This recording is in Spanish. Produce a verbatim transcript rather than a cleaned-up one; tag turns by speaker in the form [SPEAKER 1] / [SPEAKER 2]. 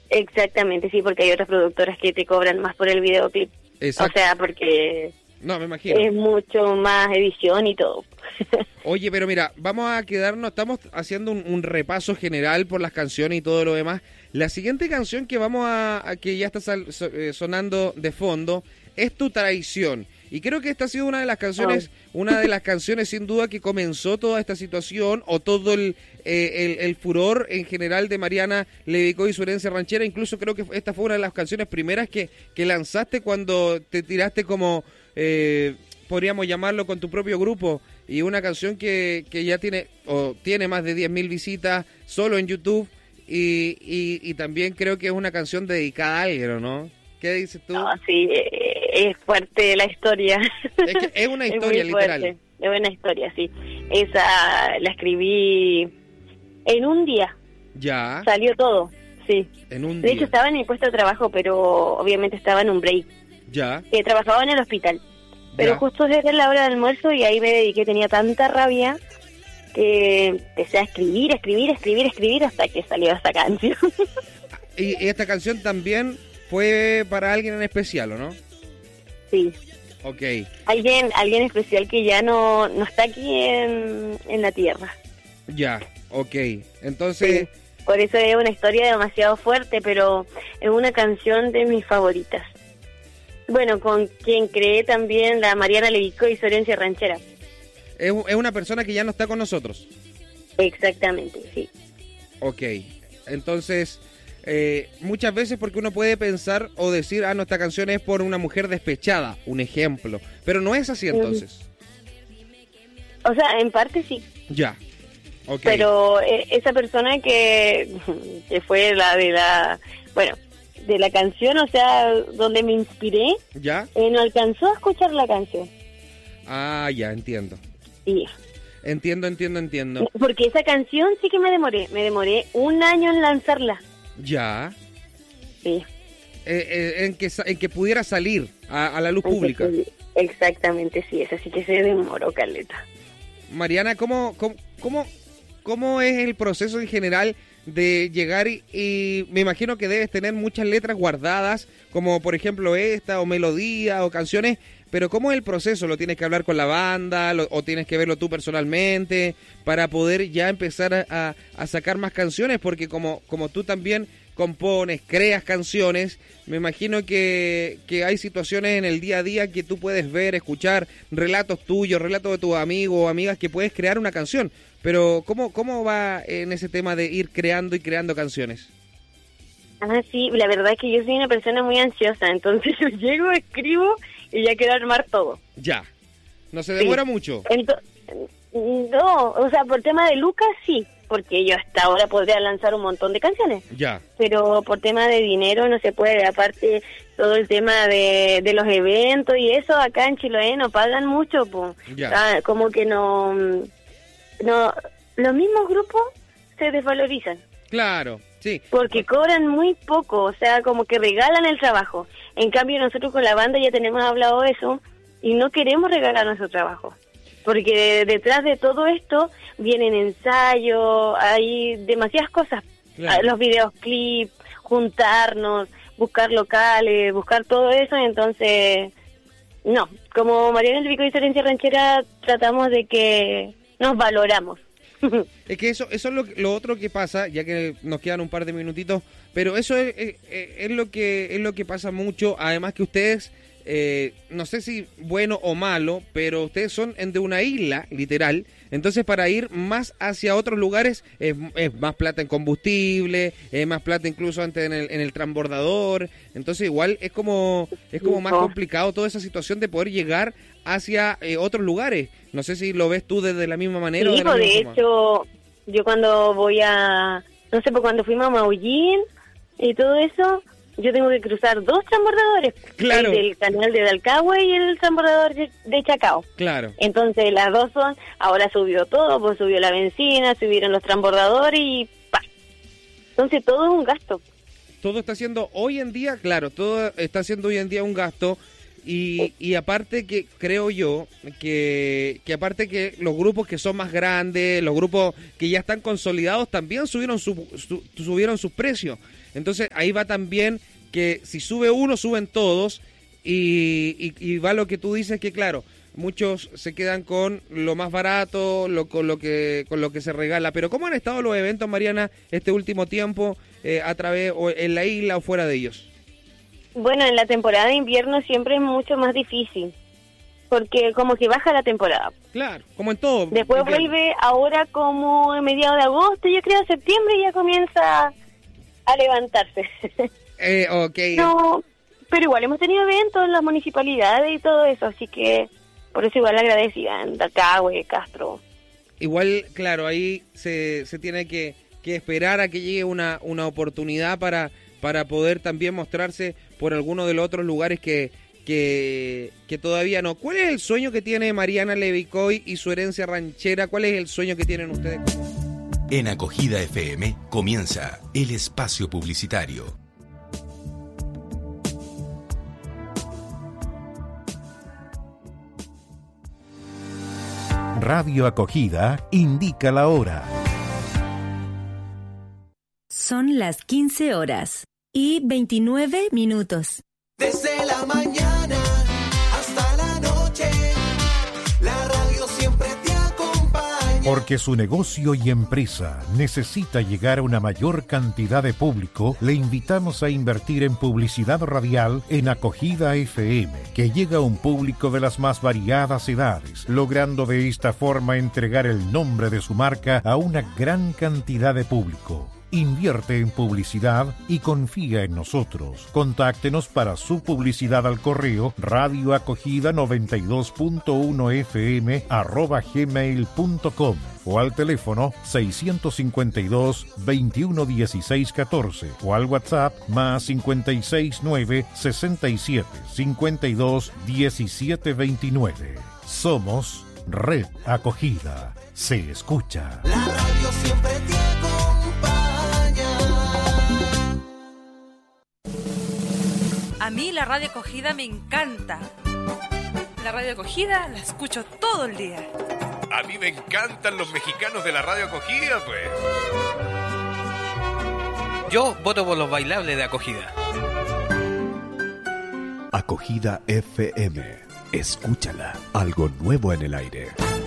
[SPEAKER 1] Exactamente, sí, porque hay otras productoras que te cobran más por el videoclip.
[SPEAKER 2] Exacto.
[SPEAKER 1] O sea, porque
[SPEAKER 2] No, me imagino.
[SPEAKER 1] es mucho más edición y todo.
[SPEAKER 2] Oye, pero mira, vamos a quedarnos, estamos haciendo un, un repaso general por las canciones y todo lo demás. La siguiente canción que vamos a, a que ya está sal, so, eh, sonando de fondo es Tu Traición. Y creo que esta ha sido una de las canciones, oh. una de las canciones sin duda que comenzó toda esta situación o todo el, eh, el, el furor en general de Mariana Levico y su herencia ranchera. Incluso creo que esta fue una de las canciones primeras que, que lanzaste cuando te tiraste como, eh, podríamos llamarlo, con tu propio grupo. Y una canción que, que ya tiene o tiene más de diez mil visitas solo en YouTube. Y, y, y también creo que es una canción dedicada a alguien, ¿no? ¿Qué dices tú?
[SPEAKER 1] No, sí, es fuerte la historia.
[SPEAKER 2] Es, que es una historia,
[SPEAKER 1] es
[SPEAKER 2] literal.
[SPEAKER 1] Fuerte. Es una historia, sí. Esa la escribí en un día.
[SPEAKER 2] Ya.
[SPEAKER 1] Salió todo, sí.
[SPEAKER 2] En un
[SPEAKER 1] de
[SPEAKER 2] día.
[SPEAKER 1] hecho, estaba en mi puesto de trabajo, pero obviamente estaba en un break.
[SPEAKER 2] Ya.
[SPEAKER 1] Eh, trabajaba en el hospital. Pero
[SPEAKER 2] ya.
[SPEAKER 1] justo desde la hora del almuerzo y ahí me dediqué, tenía tanta rabia que empecé a escribir, escribir, escribir, escribir hasta que salió esta canción.
[SPEAKER 2] Y esta canción también fue para alguien en especial, ¿o no?
[SPEAKER 1] Sí.
[SPEAKER 2] Ok.
[SPEAKER 1] Alguien alguien especial que ya no, no está aquí en, en la tierra.
[SPEAKER 2] Ya, ok. Entonces...
[SPEAKER 1] Sí. Por eso es una historia demasiado fuerte, pero es una canción de mis favoritas. Bueno, con quien creé también la Mariana Levico y su herencia ranchera.
[SPEAKER 2] Es, es una persona que ya no está con nosotros.
[SPEAKER 1] Exactamente, sí.
[SPEAKER 2] Ok. Entonces... Eh, muchas veces porque uno puede pensar o decir, ah, no, esta canción es por una mujer despechada, un ejemplo, pero no es así entonces.
[SPEAKER 1] O sea, en parte sí.
[SPEAKER 2] Ya, ok.
[SPEAKER 1] Pero eh, esa persona que, que fue la de la, bueno, de la canción, o sea, donde me inspiré,
[SPEAKER 2] ¿ya?
[SPEAKER 1] Eh, no alcanzó a escuchar la canción.
[SPEAKER 2] Ah, ya, entiendo.
[SPEAKER 1] Sí.
[SPEAKER 2] Entiendo, entiendo, entiendo.
[SPEAKER 1] Porque esa canción sí que me demoré, me demoré un año en lanzarla.
[SPEAKER 2] Ya.
[SPEAKER 1] Sí.
[SPEAKER 2] Eh, eh, en, que, en que pudiera salir a, a la luz en pública.
[SPEAKER 1] Que, exactamente, sí, esa sí que se demoró, caleta.
[SPEAKER 2] Mariana, ¿cómo, cómo, cómo, cómo es el proceso en general de llegar y, y me imagino que debes tener muchas letras guardadas, como por ejemplo esta, o melodía, o canciones, pero ¿cómo es el proceso? ¿Lo tienes que hablar con la banda, lo, o tienes que verlo tú personalmente, para poder ya empezar a, a, a sacar más canciones? Porque como, como tú también compones, creas canciones, me imagino que, que hay situaciones en el día a día que tú puedes ver, escuchar, relatos tuyos, relatos de tus amigos o amigas que puedes crear una canción. Pero ¿cómo, cómo va en ese tema de ir creando y creando canciones?
[SPEAKER 1] Ah, sí, la verdad es que yo soy una persona muy ansiosa, entonces yo llego, escribo y ya quiero armar todo.
[SPEAKER 2] Ya, no se demora sí. mucho.
[SPEAKER 1] Ento- no, o sea, por tema de Lucas sí, porque yo hasta ahora podría lanzar un montón de canciones.
[SPEAKER 2] Ya.
[SPEAKER 1] Pero por tema de dinero no se puede, aparte todo el tema de, de los eventos y eso, acá en Chiloé no pagan mucho, pues. Ah, como que no, no, los mismos grupos se desvalorizan.
[SPEAKER 2] Claro, sí.
[SPEAKER 1] Porque cobran muy poco, o sea, como que regalan el trabajo. En cambio nosotros con la banda ya tenemos hablado eso y no queremos regalar nuestro trabajo. Porque detrás de todo esto vienen ensayos, hay demasiadas cosas. Claro. Los videoclips, juntarnos, buscar locales, buscar todo eso. Entonces, no, como Mariana Levico y su herencia ranchera tratamos de que nos valoramos.
[SPEAKER 2] Es que eso eso es lo, lo otro que pasa, ya que nos quedan un par de minutitos, pero eso es, es, es lo que es lo que pasa mucho, además que ustedes... Eh, no sé si bueno o malo, pero ustedes son de una isla, literal, entonces para ir más hacia otros lugares es, es más plata en combustible, es más plata incluso antes en el, en el transbordador, entonces igual es como es como más complicado toda esa situación de poder llegar hacia eh, otros lugares. No sé si lo ves tú desde la misma manera.
[SPEAKER 1] Sí,
[SPEAKER 2] o de, la
[SPEAKER 1] de
[SPEAKER 2] misma
[SPEAKER 1] hecho, forma. Yo cuando voy a, no sé, pues cuando fuimos a Maullín y todo eso, yo tengo que cruzar dos transbordadores,
[SPEAKER 2] claro.
[SPEAKER 1] El del canal de Dalcahue y el transbordador de Chacao.
[SPEAKER 2] Claro.
[SPEAKER 1] Entonces las dos son, ahora subió todo, pues subió la benzina, subieron los transbordadores y ¡pa! Entonces todo es un gasto.
[SPEAKER 2] Todo está siendo hoy en día, claro, todo está siendo hoy en día un gasto y, y aparte que creo yo que, que aparte que los grupos que son más grandes, los grupos que ya están consolidados también subieron su, su, subieron sus precios. Entonces ahí va también que si sube uno, suben todos, y, y, y va lo que tú dices, que claro, muchos se quedan con lo más barato, lo, con, lo que, con lo que se regala. Pero ¿cómo han estado los eventos, Mariana, este último tiempo, eh, a través, o en la isla o fuera de ellos?
[SPEAKER 1] Bueno, en la temporada de invierno siempre es mucho más difícil, porque como que baja la temporada.
[SPEAKER 2] Claro, como en todo.
[SPEAKER 1] Después vuelve ahora como en mediados de agosto, yo creo, septiembre, y ya comienza a levantarse.
[SPEAKER 2] Eh, ok.
[SPEAKER 1] No, pero igual hemos tenido eventos en las municipalidades y todo eso, así que por eso igual agradecida en Dacahue, Castro.
[SPEAKER 2] Igual, claro, ahí se, se tiene que, que esperar a que llegue una, una oportunidad para, para poder también mostrarse por alguno de los otros lugares que, que, que todavía no. ¿Cuál es el sueño que tiene Mariana Levicoy y su herencia ranchera? ¿Cuál es el sueño que tienen ustedes?
[SPEAKER 3] En Acogida F M comienza el espacio publicitario.
[SPEAKER 4] Radio Acogida indica la hora.
[SPEAKER 5] Son las quince horas y veintinueve minutos.
[SPEAKER 6] Desde la mañana hasta la noche, la radio siempre te acompaña.
[SPEAKER 4] Porque su negocio y empresa necesita llegar a una mayor cantidad de público, le invitamos a invertir en publicidad radial en Acogida F M, que llega a un público de las más variadas edades, logrando de esta forma entregar el nombre de su marca a una gran cantidad de público. Invierte en publicidad y confía en nosotros. Contáctenos para su publicidad al correo radioacogida noventa y dos punto uno f m arroba gmail punto com o al teléfono seiscientos cincuenta y dos, veintiuno dieciséis catorce o al WhatsApp más cincuenta y seis nueve sesenta y siete cincuenta y dos diecisiete veintinueve. Somos Red Acogida. Se escucha.
[SPEAKER 6] La radio siempre te acompaña.
[SPEAKER 7] A mí la radio acogida me encanta. La radio acogida la escucho todo el día.
[SPEAKER 8] A mí me encantan los mexicanos de la radio acogida, pues.
[SPEAKER 9] Yo voto por los bailables de acogida.
[SPEAKER 10] Acogida F M. Escúchala. Algo nuevo en el aire.